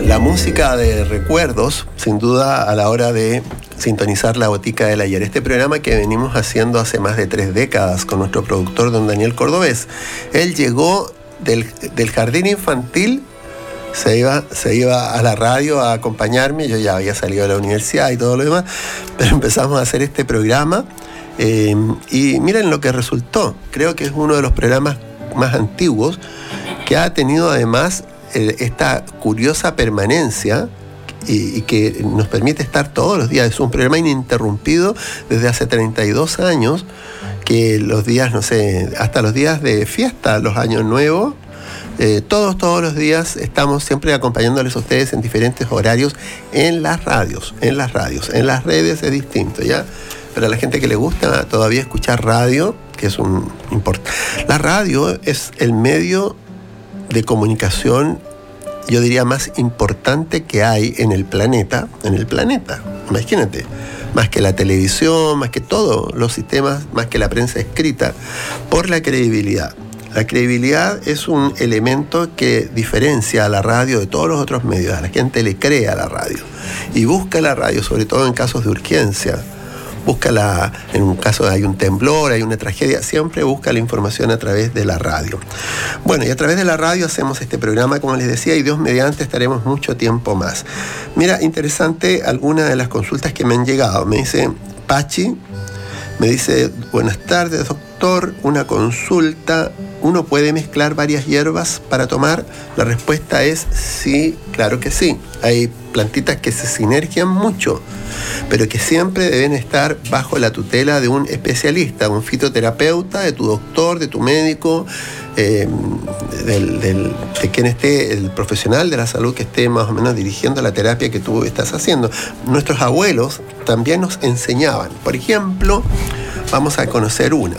la música de recuerdos, sin duda, a la hora de sintonizar la botica del ayer. Este programa que venimos haciendo hace más de 3 décadas con nuestro productor, don Daniel Cordobés. Él llegó del jardín infantil, se iba a la radio a acompañarme. Yo ya había salido de la universidad y todo lo demás, pero empezamos a hacer este programa y miren lo que resultó. Creo que es uno de los programas más antiguos que ha tenido además esta curiosa permanencia y que nos permite estar todos los días. Es un programa ininterrumpido desde hace 32 años, que los días, no sé, hasta los días de fiesta, los años nuevos, todos los días estamos siempre acompañándoles a ustedes en diferentes horarios en las radios. En las redes es distinto, ¿ya? Pero a la gente que le gusta todavía escuchar radio, que es la radio es el medio de comunicación, yo diría, más importante que hay en el planeta. Imagínate, más que la televisión, más que todos los sistemas, más que la prensa escrita, por la credibilidad. La credibilidad es un elemento que diferencia a la radio de todos los otros medios. A la gente le cree a la radio y busca la radio, sobre todo en casos de urgencia. Búscala, en un caso hay un temblor, hay una tragedia, siempre busca la información a través de la radio. Bueno, y a través de la radio hacemos este programa, como les decía, y Dios mediante estaremos mucho tiempo más. Mira, interesante algunas de las consultas que me han llegado. Me dice Pachi, me dice: buenas tardes, doctor, una consulta. ¿Uno puede mezclar varias hierbas para tomar? La respuesta es sí, claro que sí. Hay plantitas que se sinergian mucho, pero que siempre deben estar bajo la tutela de un especialista, un fitoterapeuta, de tu doctor, de tu médico, de quien esté, el profesional de la salud que esté más o menos dirigiendo la terapia que tú estás haciendo. Nuestros abuelos también nos enseñaban. Por ejemplo, vamos a conocer una.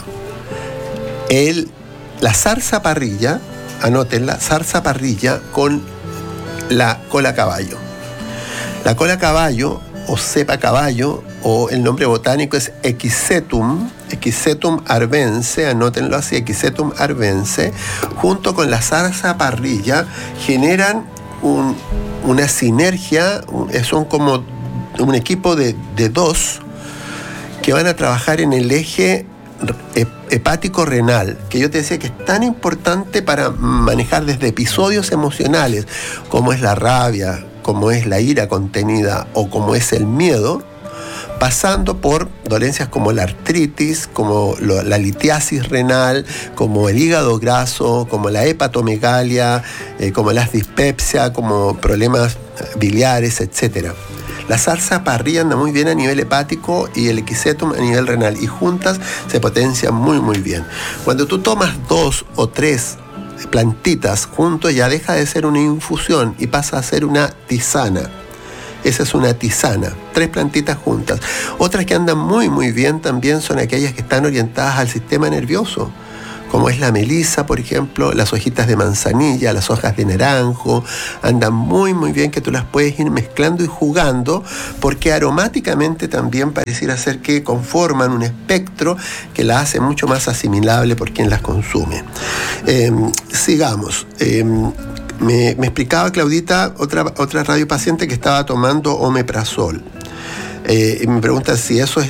La zarzaparrilla, anótenla, zarzaparrilla con la cola caballo. La cola caballo o cepa caballo, o el nombre botánico es Equisetum arvense, anótenlo así, Equisetum arvense, junto con la zarzaparrilla generan una sinergia, son como un equipo de dos que van a trabajar en el eje hepático renal, que yo te decía que es tan importante para manejar desde episodios emocionales como es la rabia, como es la ira contenida o como es el miedo, pasando por dolencias como la artritis, como la litiasis renal, como el hígado graso, como la hepatomegalia, como la dispepsia, como problemas biliares, etc. La zarzaparrilla anda muy bien a nivel hepático y el Equisetum a nivel renal, y juntas se potencian muy muy bien. Cuando tú tomas 2 o 3 plantitas juntos, ya deja de ser una infusión y pasa a ser una tisana. Esa es una tisana, 3 plantitas juntas. Otras que andan muy muy bien también son aquellas que están orientadas al sistema nervioso, como es la melisa, por ejemplo, las hojitas de manzanilla, las hojas de naranjo, andan muy muy bien, que tú las puedes ir mezclando y jugando, porque aromáticamente también pareciera ser que conforman un espectro que la hace mucho más asimilable por quien las consume. Sigamos. Me explicaba Claudita, otra radiopaciente, que estaba tomando omeprazol. Y me pregunta si eso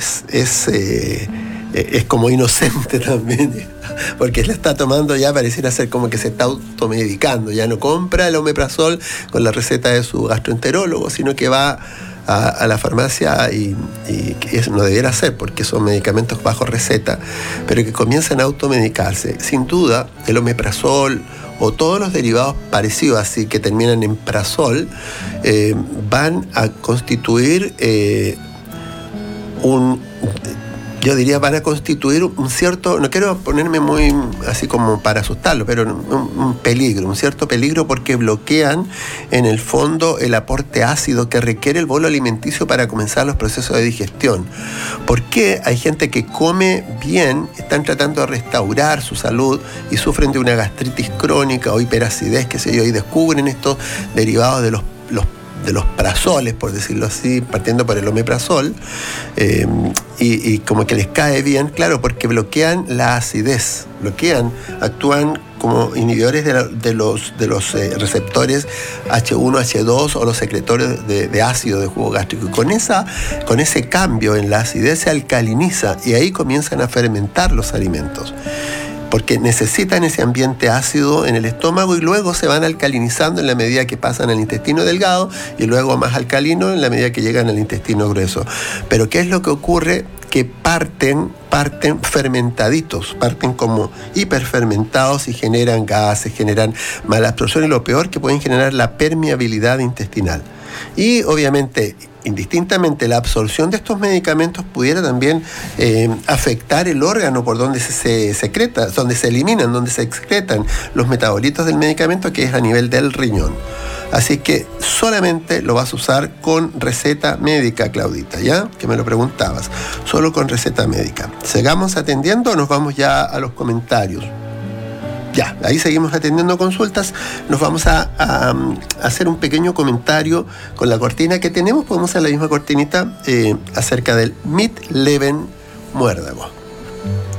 es como inocente también, porque la está tomando, ya pareciera ser como que se está automedicando, ya no compra el omeprazol con la receta de su gastroenterólogo, sino que va a la farmacia y eso no debiera ser, porque son medicamentos bajo receta, pero que comienzan a automedicarse. Sin duda, el omeprazol o todos los derivados parecidos así que terminan en prazol van a constituir van a constituir un cierto, no quiero ponerme muy así como para asustarlo, pero un peligro, un cierto peligro, porque bloquean en el fondo el aporte ácido que requiere el bolo alimenticio para comenzar los procesos de digestión. ¿Por qué hay gente que come bien, están tratando de restaurar su salud y sufren de una gastritis crónica o hiperacidez, qué sé yo, y descubren estos derivados de los prazoles, por decirlo así, partiendo por el omeprazol, y como que les cae bien? Claro, porque bloquean la acidez, actúan como inhibidores de los receptores H1, H2 o los secretores de ácido de jugo gástrico. Y con ese cambio en la acidez se alcaliniza y ahí comienzan a fermentar los alimentos, porque necesitan ese ambiente ácido en el estómago y luego se van alcalinizando en la medida que pasan al intestino delgado y luego más alcalino en la medida que llegan al intestino grueso. Pero ¿qué es lo que ocurre? Que parten fermentaditos, parten como hiperfermentados y generan gases, generan mala absorción y lo peor que pueden generar la permeabilidad intestinal. Y obviamente, indistintamente, la absorción de estos medicamentos pudiera también afectar el órgano por donde se secreta, donde se eliminan, donde se excretan los metabolitos del medicamento, que es a nivel del riñón. Así que solamente lo vas a usar con receta médica, Claudita, ¿ya? Que me lo preguntabas. Solo con receta médica. ¿Sigamos atendiendo o nos vamos ya a los comentarios? Ya, ahí seguimos atendiendo consultas. Nos vamos a hacer un pequeño comentario con la cortina que tenemos. Podemos hacer la misma cortinita acerca del Mid-Leven muérdago.